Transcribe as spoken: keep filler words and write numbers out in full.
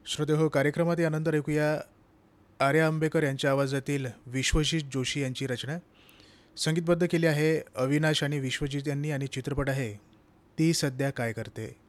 श्रोते हो, कार्यक्रमात यानंतर ऐकूया आर्या आंबेकर यांच्या आवाजातील विश्वजित जोशी यांची रचना. संगीतबद्ध केली आहे अविनाश आणि विश्वजित यांनी आणि चित्रपट आहे ती सध्या काय करते.